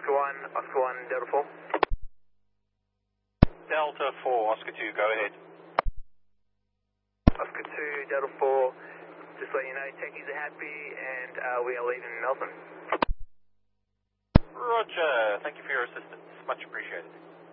Oscar 1, Delta 4. Delta 4, Oscar 2, go ahead. Oscar 2, Delta 4, just letting you know, techies are happy and we are leaving Melbourne. Roger, thank you for your assistance, much appreciated.